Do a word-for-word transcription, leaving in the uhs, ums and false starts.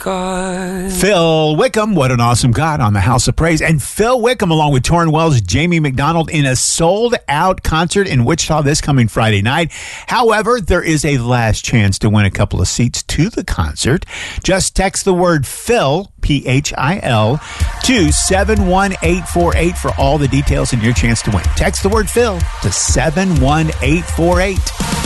God. Phil Wickham, What an Awesome God on the House of Praise. And Phil Wickham, along with Torrin Wells, Jamie McDonald, in a sold-out concert in Wichita this coming Friday night. However, there is a last chance to win a couple of seats to the concert. Just text the word Phil, P H I L, to seven one eight four eight for all the details and your chance to win. Text the word Phil to seven one eight four eight.